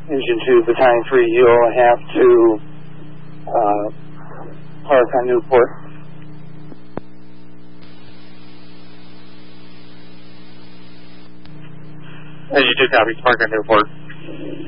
Engine 2, Battalion 3, you'll have to park on Newport. Engine 2 copies, park on Newport.